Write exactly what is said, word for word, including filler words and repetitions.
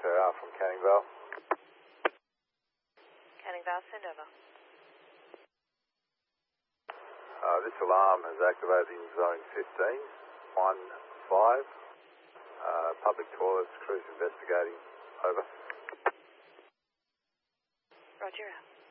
Sarah from Canning Vale. Canning Vale, send over. Uh, this alarm has activated in zone fifteen, one five. Uh, public toilets, crews investigating. Over. Roger out.